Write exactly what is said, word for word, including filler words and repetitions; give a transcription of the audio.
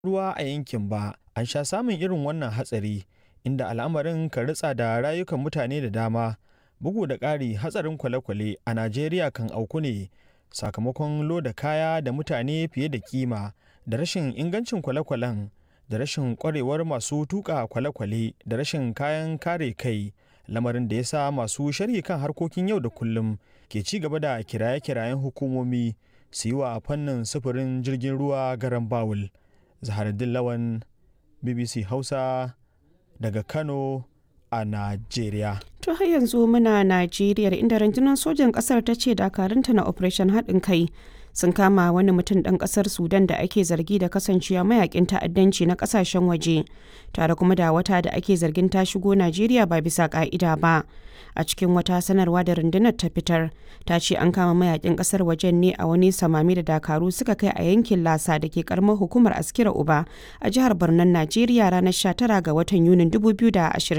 ruwa a yankin ba. An sha samun irin wannan hatsari inda al'amarin kan ritsa da rayukan mutane da dama. Bugu da ƙari, hatsarin kwale-kwale a Najeriya kan auku ne sakamakon loda kaya da mutane fiye da kima, da rashin ingancin kwale-kwalen, da rashin ƙwarewar masu tuƙa kwale-kwale, da rashin kayan kare kai, lamarin da ya sa masu sharhi kan harkokin yau da kullum ke ci gaba da kiraye-kirayen hukumomi su yi wa fannin sufurin jirgin ruwa garan bawul. Zaharuddin Lawan, B B C Hausa, daga Kano a Najeriya. To har yanzu muna Najeriya, inda rundunar sojan ƙasar ta ce dakarunta na Operation haɗin kai sun kama wani mutum ɗan ƙasar Sudan da ake zargi da kasancewa mayakin ta'addanci na ƙasashen waje, tare kuma da wata da ake zargin ta shigo Najeriya ba bisa ƙa'ida ba. A cikin wata sanarwa da rundunar ta fitar, ta ce an kama mayakin ƙasar wajen ne a wani samami da dakaru suka kai a yankin Lasa da ke karamar hukumar Askira Uba a jihar Barnon Najeriya ranar sha tara ga watan Yunin dubu biyu da ashirin.